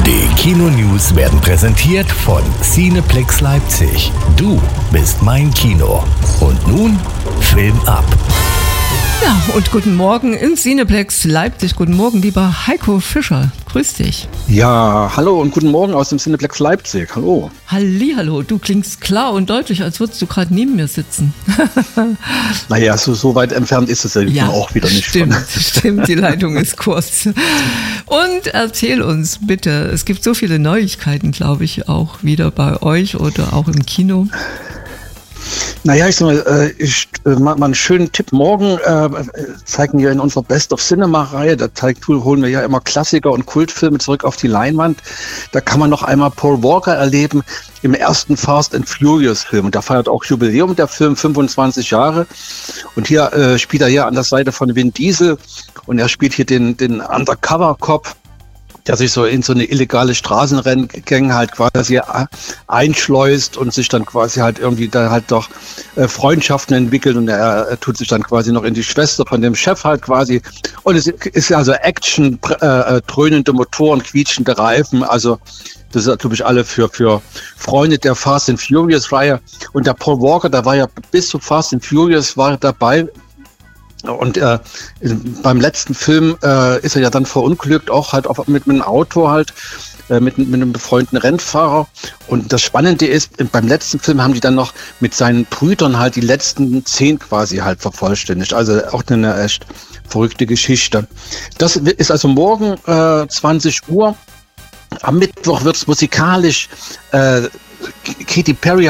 Die Kino-News werden präsentiert von Cineplex Leipzig. Du bist mein Kino. Und nun Film ab. Ja, und guten Morgen in Cineplex Leipzig. Guten Morgen, lieber Heiko Fischer. Grüß dich. Ja, hallo und guten Morgen aus dem Cineplex Leipzig. Hallo. Hallihallo, du klingst klar und deutlich, als würdest du gerade neben mir sitzen. Naja, so weit entfernt ist es ja auch wieder nicht. Stimmt, die Leitung ist kurz. Und erzähl uns bitte, es gibt so viele Neuigkeiten, glaube ich, auch wieder bei euch oder auch im Kino. Naja, ich mach mal einen schönen Tipp. Morgen zeigen wir in unserer Best of Cinema-Reihe, holen wir ja immer Klassiker und Kultfilme zurück auf die Leinwand. Da kann man noch einmal Paul Walker erleben im ersten Fast and Furious Film. Und da feiert auch Jubiläum der Film, 25 Jahre. Und hier spielt er ja an der Seite von Vin Diesel und er spielt hier den Undercover-Cop, der sich so in so eine illegale Straßenrenngänge halt quasi einschleust und sich dann quasi halt irgendwie da halt doch Freundschaften entwickelt und er tut sich dann quasi noch in die Schwester von dem Chef halt quasi und es ist also Action, dröhnende Motoren, quietschende Reifen, also das ist, glaube ich, alle für Freunde der Fast and Furious Reihe und der Paul Walker, der war ja bis zu Fast and Furious war dabei. Und beim letzten Film ist er ja dann verunglückt, auch halt mit einem Auto halt, mit einem befreundeten Rennfahrer. Und das Spannende ist, beim letzten Film haben die dann noch mit seinen Brüdern halt die letzten 10 quasi halt vervollständigt. Also auch eine echt verrückte Geschichte. Das ist also morgen 20 Uhr. Am Mittwoch wird es musikalisch. Katy Perry